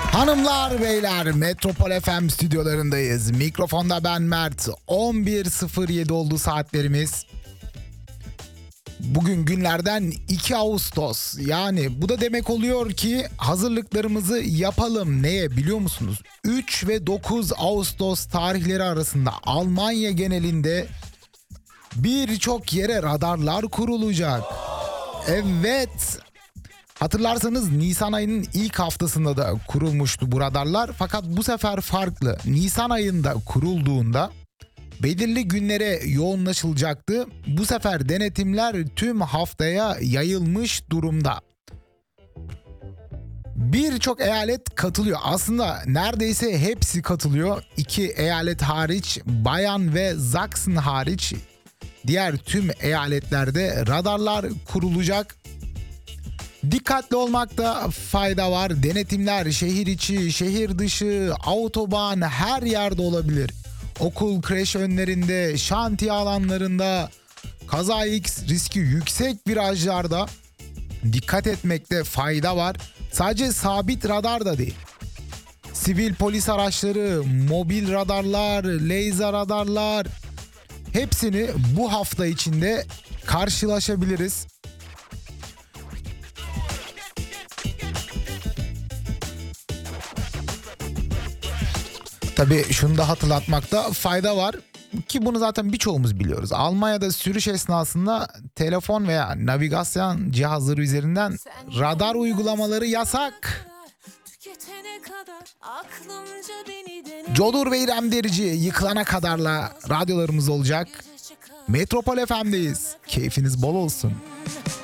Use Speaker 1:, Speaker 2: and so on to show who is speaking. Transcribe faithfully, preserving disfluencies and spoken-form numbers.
Speaker 1: Hanımlar beyler, Metropol F M stüdyolarındayız. Mikrofonda ben Mert. on bir sıfır yedi oldu saatlerimiz. Bugün günlerden iki Ağustos. Yani bu da demek oluyor ki hazırlıklarımızı yapalım. Neye biliyor musunuz? üç ve dokuz Ağustos tarihleri arasında Almanya genelinde birçok yere radarlar kurulacak. Evet. Hatırlarsanız Nisan ayının ilk haftasında da kurulmuştu bu radarlar. Fakat bu sefer farklı. Nisan ayında kurulduğunda belirli günlere yoğunlaşılacaktı. Bu sefer denetimler tüm haftaya yayılmış durumda. Birçok eyalet katılıyor. Aslında neredeyse hepsi katılıyor. İki eyalet hariç, Bayern ve Sachsen hariç diğer tüm eyaletlerde radarlar kurulacak. Dikkatli olmakta fayda var. Denetimler şehir içi, şehir dışı, otoban her yerde olabilir. Okul, kreş önlerinde, şantiye alanlarında, kaza riski yüksek virajlarda dikkat etmekte fayda var. Sadece sabit radar da değil. Sivil polis araçları, mobil radarlar, lazer radarlar hepsini bu hafta içinde karşılaşabiliriz. Tabii şunu da hatırlatmakta fayda var ki bunu zaten birçoğumuz biliyoruz. Almanya'da sürüş esnasında telefon veya navigasyon cihazları üzerinden radar uygulamaları yasak. Codur ve İrem Derici yıkılana kadarla radyolarımız olacak. Metropol F M'deyiz. Keyfiniz bol olsun.